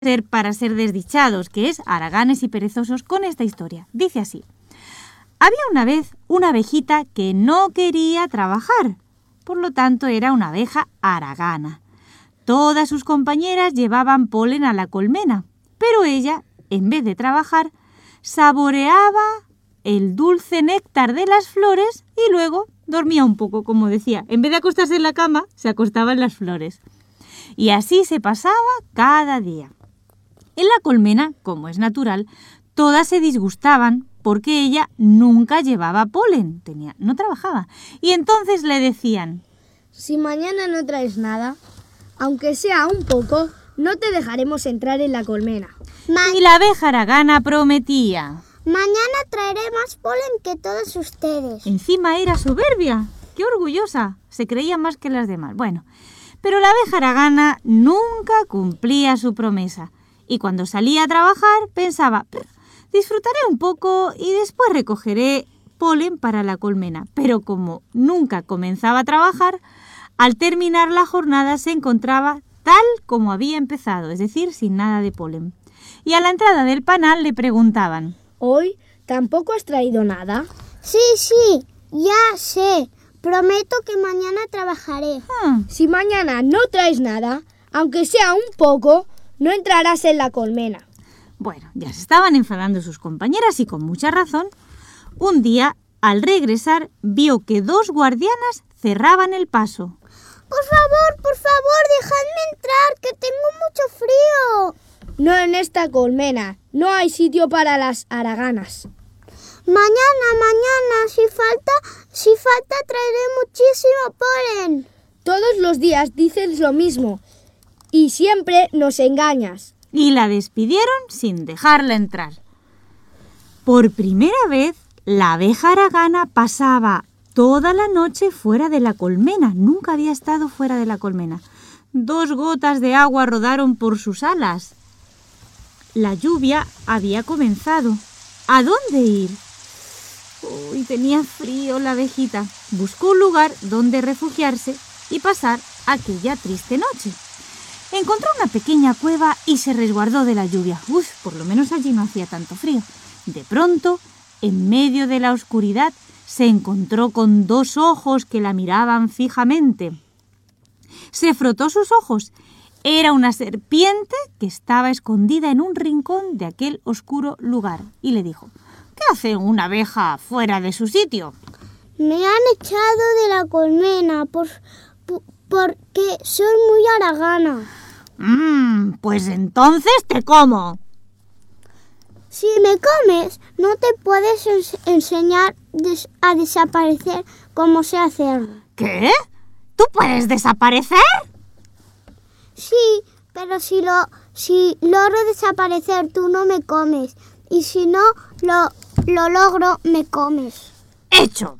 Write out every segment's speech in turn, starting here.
para ser desdichados, que es haraganes y perezosos, con esta historia. Dice así: había una vez una abejita que no quería trabajar, por lo tanto era una abeja haragana. Todas sus compañeras llevaban polen a la colmena, pero ella, en vez de trabajar, saboreaba el dulce néctar de las flores y luego dormía un poco, como decía. En vez de acostarse en la cama, se acostaba en las flores. Y así se pasaba cada día. En la colmena, como es natural, todas se disgustaban porque ella nunca llevaba polen, no trabajaba. Y entonces le decían: si mañana no traes nada, aunque sea un poco, no te dejaremos entrar en la colmena. Y la abeja haragana prometía: mañana traeré más polen que todos ustedes. Encima era soberbia, qué orgullosa, se creía más que las demás. Bueno, pero la abeja haragana nunca cumplía su promesa. Y cuando salía a trabajar pensaba: disfrutaré un poco y después recogeré polen para la colmena. Pero como nunca comenzaba a trabajar, al terminar la jornada se encontraba tal como había empezado, es decir, sin nada de polen. Y a la entrada del panal le preguntaban: ¿hoy tampoco has traído nada? Sí, ya sé. Prometo que mañana trabajaré. Si mañana no traes nada, aunque sea un poco, no entrarás en la colmena. Bueno, ya se estaban enfadando sus compañeras y con mucha razón. Un día, al regresar, vio que 2 guardianas cerraban el paso. Por favor, dejadme entrar, que tengo mucho frío. No en esta colmena, no hay sitio para las haraganas. Mañana, si falta traeré muchísimo polen. Todos los días dices lo mismo y siempre nos engañas. Y la despidieron sin dejarla entrar. Por primera vez, la abeja haragana pasaba toda la noche fuera de la colmena. Nunca había estado fuera de la colmena. 2 gotas de agua rodaron por sus alas. La lluvia había comenzado. ¿A dónde ir? Uy, tenía frío la abejita. Buscó un lugar donde refugiarse y pasar aquella triste noche. Encontró una pequeña cueva y se resguardó de la lluvia. Por lo menos allí no hacía tanto frío. De pronto, en medio de la oscuridad, se encontró con 2 ojos que la miraban fijamente. Se frotó sus ojos. Era una serpiente que estaba escondida en un rincón de aquel oscuro lugar. Y le dijo: ¿qué hace una abeja fuera de su sitio? Me han echado de la colmena porque soy muy haragana. Pues entonces te como. Si me comes, no te puedes enseñar a desaparecer como sé hacerlo. ¿Qué? ¿Tú puedes desaparecer? Sí, pero si logro desaparecer, tú no me comes. Y si no lo logro, me comes. ¡Hecho!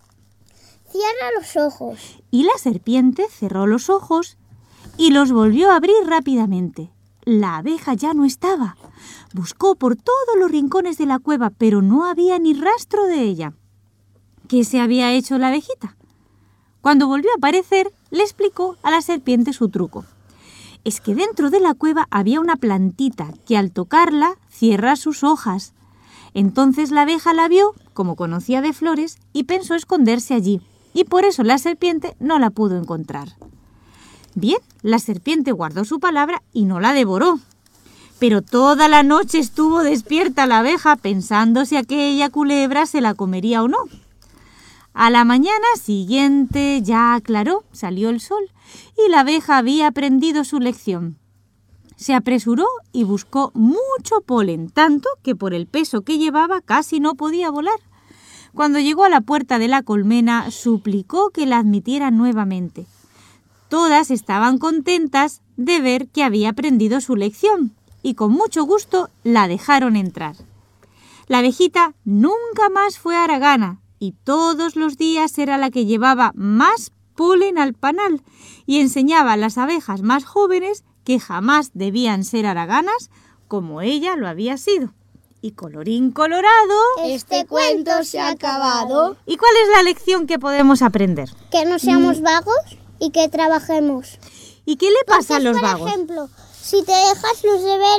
Cierra los ojos. Y la serpiente cerró los ojos y los volvió a abrir rápidamente. La abeja ya no estaba. Buscó por todos los rincones de la cueva, pero no había ni rastro de ella. ¿Qué se había hecho la abejita? Cuando volvió a aparecer, le explicó a la serpiente su truco. Es que dentro de la cueva había una plantita que al tocarla cierra sus hojas. Entonces la abeja la vio, como conocía de flores, y pensó esconderse allí. Y por eso la serpiente no la pudo encontrar. Bien, la serpiente guardó su palabra y no la devoró. Pero toda la noche estuvo despierta la abeja pensando si aquella culebra se la comería o no. A la mañana siguiente ya aclaró, salió el sol y la abeja había aprendido su lección. Se apresuró y buscó mucho polen, tanto que por el peso que llevaba casi no podía volar. Cuando llegó a la puerta de la colmena, suplicó que la admitieran nuevamente. Todas estaban contentas de ver que había aprendido su lección y con mucho gusto la dejaron entrar. La abejita nunca más fue haragana y todos los días era la que llevaba más polen al panal y enseñaba a las abejas más jóvenes que jamás debían ser haraganas como ella lo había sido. Y colorín colorado, este cuento se ha acabado. ¿Y cuál es la lección que podemos aprender? Que no seamos vagos y que trabajemos. ¿Y qué le pasa a los vagos? Por ejemplo, Si te dejas los deberes,